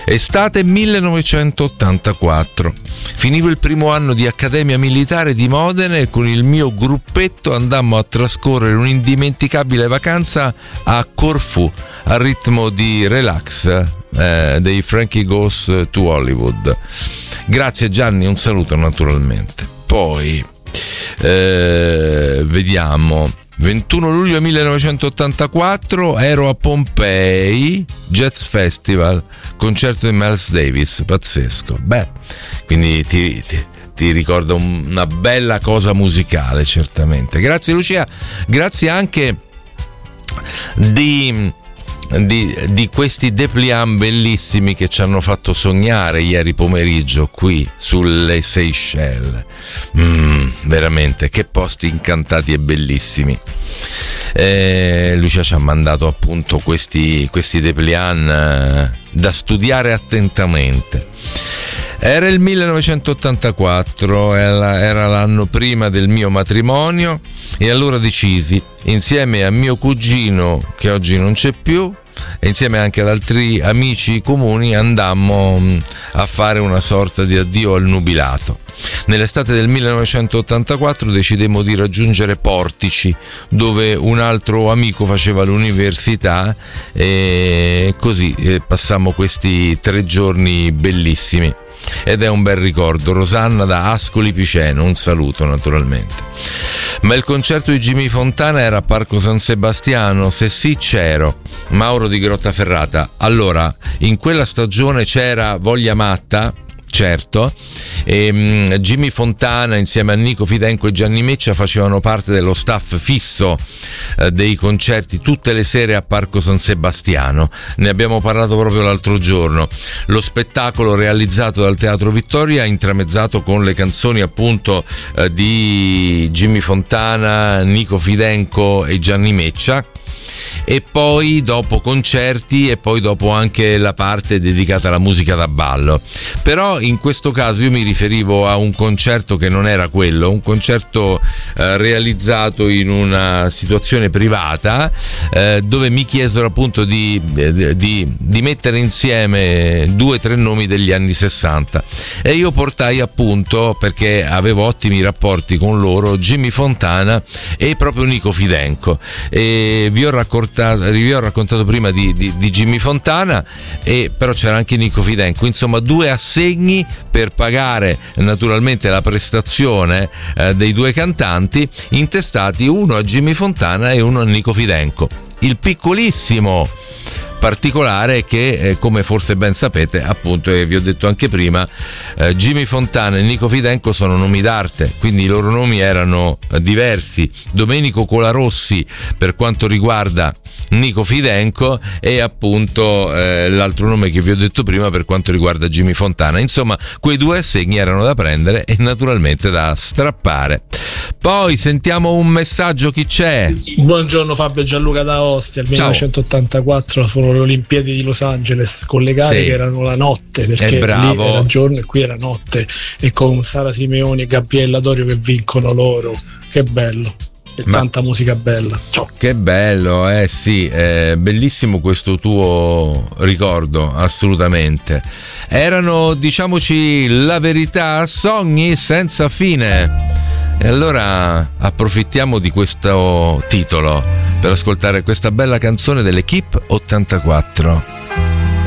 Estate 1984. Finivo il primo anno di Accademia Militare di Modena e con il mio gruppetto andammo a trascorrere un'indimenticabile vacanza a Corfù al ritmo di Relax dei Frankie Goes to Hollywood. Grazie Gianni, un saluto naturalmente. Poi vediamo. 21 luglio 1984 ero a Pompei, Jazz Festival, concerto di Miles Davis, pazzesco. Beh, quindi ti ricorda una bella cosa musicale, certamente. Grazie Lucia, grazie anche di questi dépliant bellissimi che ci hanno fatto sognare ieri pomeriggio qui sulle Seychelles. Veramente, che posti incantati e bellissimi. Lucia ci ha mandato appunto questi dépliant da studiare attentamente. Era il 1984, era l'anno prima del mio matrimonio e allora decisi, insieme a mio cugino che oggi non c'è più e insieme anche ad altri amici comuni, andammo a fare una sorta di addio al nubilato. Nell'estate del 1984 decidemmo di raggiungere Portici, dove un altro amico faceva l'università, e così passammo questi 3 giorni bellissimi. Ed è un bel ricordo. Rosanna da Ascoli Piceno, un saluto naturalmente. Ma il concerto di Jimmy Fontana era a Parco San Sebastiano? Se sì, c'ero. Mauro di Grottaferrata. Allora, in quella stagione c'era Voglia Matta, certo, e Jimmy Fontana insieme a Nico Fidenco e Gianni Meccia facevano parte dello staff fisso dei concerti tutte le sere a Parco San Sebastiano. Ne abbiamo parlato proprio l'altro giorno. Lo spettacolo realizzato dal Teatro Vittoria, intramezzato con le canzoni appunto di Jimmy Fontana, Nico Fidenco e Gianni Meccia, e poi dopo concerti e poi dopo anche la parte dedicata alla musica da ballo. Però in questo caso io mi riferivo a un concerto che non era quello, un concerto realizzato in una situazione privata, dove mi chiesero appunto di mettere insieme 2 o 3 nomi degli anni 60 e io portai appunto, perché avevo ottimi rapporti con loro, Jimmy Fontana e proprio Nico Fidenco. E vi ho raccontato prima di Jimmy Fontana, e però c'era anche Nico Fidenco. Insomma, 2 assegni per pagare naturalmente la prestazione dei 2 cantanti, intestati uno a Jimmy Fontana e uno a Nico Fidenco. Il piccolissimo particolare è che, come forse ben sapete, appunto, vi ho detto anche prima, Jimmy Fontana e Nico Fidenco sono nomi d'arte, quindi i loro nomi erano diversi. Domenico Colarossi per quanto riguarda Nico Fidenco e appunto l'altro nome che vi ho detto prima per quanto riguarda Jimmy Fontana. Insomma, quei 2 assegni erano da prendere e naturalmente da strappare. Poi sentiamo un messaggio. Chi c'è? Buongiorno Fabio, Gianluca da Ostia. Il 1984 furono le Olimpiadi di Los Angeles, con le gare che erano la notte, perché lì era giorno e qui era notte, e con Sara Simeoni e Gabriella Dorio che vincono loro. Che bello. E tanta musica bella. Ciao. Che bello, sì, bellissimo questo tuo ricordo, assolutamente. Erano, diciamoci la verità, sogni senza fine. E allora approfittiamo di questo titolo per ascoltare questa bella canzone dell'Equipe 84.